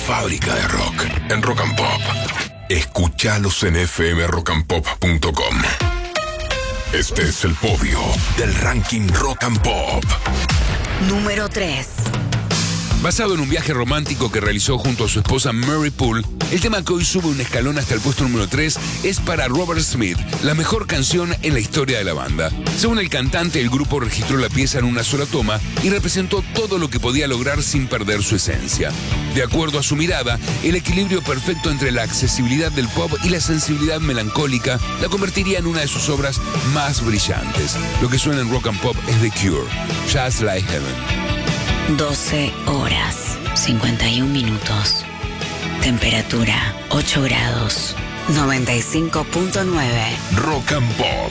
fábrica de rock en Rock and Pop. Escuchalos en fmrockandpop.com. Este es el podio del ranking Rock and Pop. Número 3. Basado en un viaje romántico que realizó junto a su esposa Mary Poole, el tema que hoy sube un escalón hasta el puesto número 3 es para Robert Smith, la mejor canción en la historia de la banda. Según el cantante, el grupo registró la pieza en una sola toma y representó todo lo que podía lograr sin perder su esencia. De acuerdo a su mirada, el equilibrio perfecto entre la accesibilidad del pop y la sensibilidad melancólica la convertiría en una de sus obras más brillantes. Lo que suena en Rock and Pop es The Cure, Just Like Heaven. 12 horas, 51 minutos. Temperatura 8 grados, 95.9. Rock and Pop.